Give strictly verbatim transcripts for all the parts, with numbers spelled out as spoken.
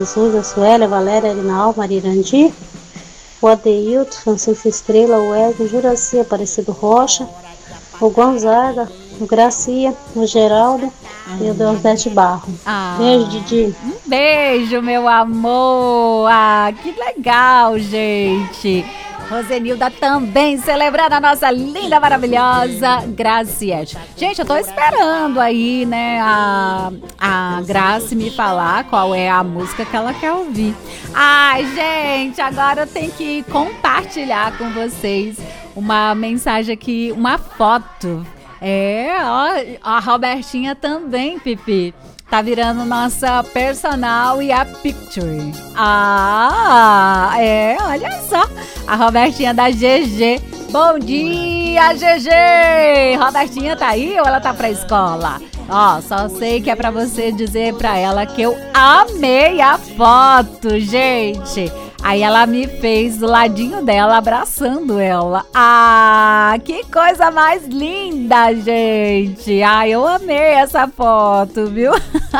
Jesus, a Suélia, a Valéria, a Arinal, Maria Irandi, o Adeilton, Francisco Estrela, o Wesley, o Juraci, Aparecido Rocha, o Gonzaga, o Gracia, o Geraldo ah. e o Deusdete Barro. Ah. Beijo, Didi. Um beijo, meu amor. Ah, que legal, gente. Rosenilda também celebrando a nossa linda, maravilhosa Graciete. Gente, eu tô esperando aí, né, a, a Graci me falar qual é a música que ela quer ouvir. Ai, gente, agora eu tenho que compartilhar com vocês uma mensagem aqui, uma foto. É, ó, a Robertinha também, Pipi. Tá virando nossa personal e a picture. Ah, é, olha só. A Robertinha da G G. Bom dia, G G! Robertinha tá aí ou ela tá pra escola? Ó, só sei que é pra você dizer pra ela que eu amei a foto, gente. Aí ela me fez do ladinho dela, abraçando ela. Ah, que coisa mais linda, gente. Ah, eu amei essa foto, viu?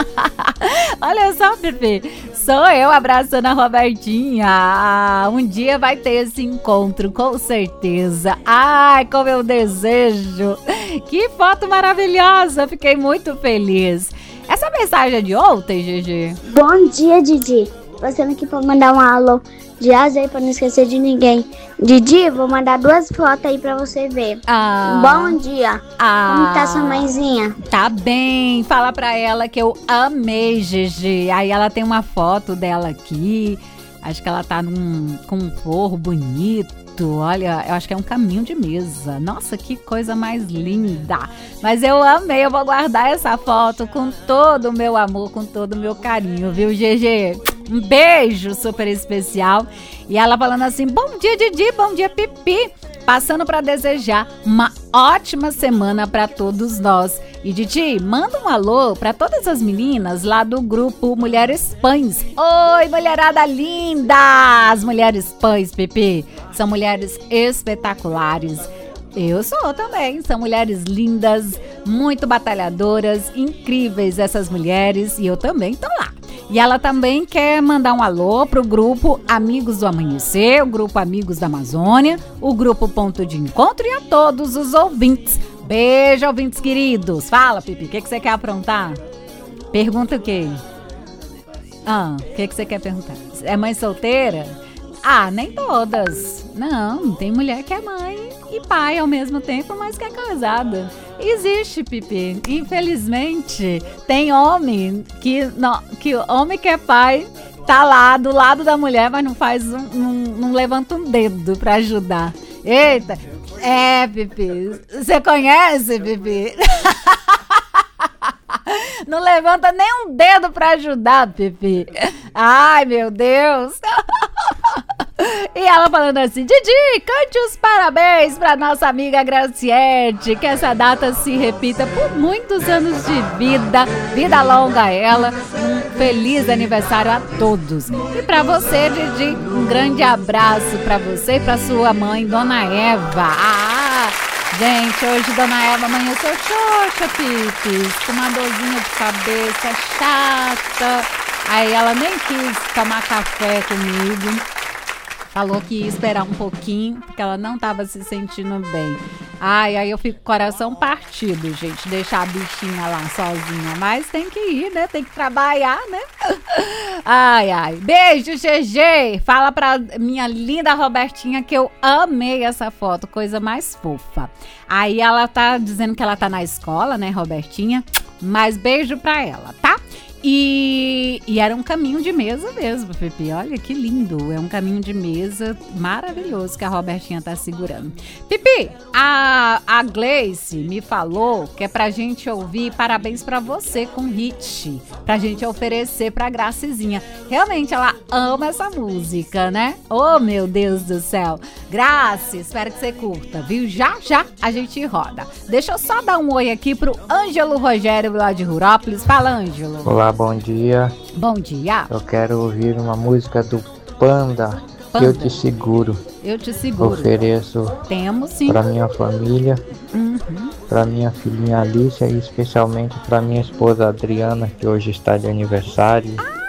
Olha só, Pipi. Sou eu abraçando a Robertinha. Ah, um dia vai ter esse encontro, com certeza. Ai, como eu desejo. Que foto maravilhosa. Fiquei muito feliz. Essa mensagem é de ontem, G G? Bom dia, Didi. Você aqui para mandar um alô de asa aí pra não esquecer de ninguém. Didi, vou mandar duas fotos aí pra você ver. Ah, Bom dia. Ah, Como tá sua mãezinha? Tá bem. Fala pra ela que eu amei, G G. Aí ela tem uma foto dela aqui. Acho que ela tá num, com um forro bonito. Olha, eu acho que é um caminho de mesa. Nossa, que coisa mais linda. Mas eu amei, eu vou guardar essa foto com todo o meu amor, com todo o meu carinho, viu, G G? Um beijo super especial. E ela falando assim, bom dia, Didi, bom dia, Pipi. Passando para desejar uma ótima semana para todos nós. E Didi, manda um alô para todas as meninas lá do grupo Mulheres Pães. Oi, mulherada linda! As Mulheres Pães, Pipi, são mulheres espetaculares. Eu sou também, são mulheres lindas, muito batalhadoras, incríveis essas mulheres. E eu também tô lá. E ela também quer mandar um alô pro grupo Amigos do Amanhecer, o grupo Amigos da Amazônia, o grupo Ponto de Encontro e a todos os ouvintes. Beijo, ouvintes queridos. Fala, Pipi, o que, que você quer aprontar? Pergunta o quê? Ah, o que, que você quer perguntar? É mãe solteira? Ah, nem todas. Não, tem mulher que é mãe e pai ao mesmo tempo, mas que é casada. Existe, Pipi. Infelizmente, tem homem que, não, que homem que é pai tá lá do lado da mulher, mas não faz um, não, não levanta um dedo pra ajudar. Eita, é, Pipi. Você conhece, Pipi? Não levanta nem um dedo pra ajudar, Pipi. Ai, meu Deus. E ela falando assim, Didi, cante os parabéns pra nossa amiga Graciete, que essa data se repita por muitos anos de vida, vida longa a ela, um feliz aniversário a todos. E pra você, Didi, um grande abraço pra você e pra sua mãe, Dona Eva. Ah, gente, hoje Dona Eva amanheceu xoxa, Pipi, com uma dorzinha de cabeça chata. Aí ela nem quis tomar café comigo. Falou que ia esperar um pouquinho, porque ela não estava se sentindo bem. Ai, aí eu fico com o coração partido, gente, deixar a bichinha lá sozinha. Mas tem que ir, né? Tem que trabalhar, né? Ai, ai. Beijo, G G. Fala pra minha linda Robertinha que eu amei essa foto, coisa mais fofa. Aí ela tá dizendo que ela tá na escola, né, Robertinha? Mas beijo pra ela, tá? E, e era um caminho de mesa mesmo, Pipi. Olha que lindo. É um caminho de mesa maravilhoso que a Robertinha tá segurando. Pipi, a, a Gleice me falou que é pra gente ouvir Parabéns Pra Você com Hit. Pra gente oferecer pra Gracizinha. Realmente ela ama essa música, né? Oh, meu Deus do céu. Graci, espero que você curta, viu? Já, já a gente roda. Deixa eu só dar um oi aqui pro Ângelo Rogério lá de Rurópolis. Fala, Ângelo. Olá, bom dia. Bom dia. Eu quero ouvir uma música do Panda, Panda. Eu Te Seguro. Eu Te Seguro. Ofereço Temos sim. Para minha família, uhum. para minha filhinha Alicia e especialmente para minha esposa Adriana, que hoje está de aniversário. Ah,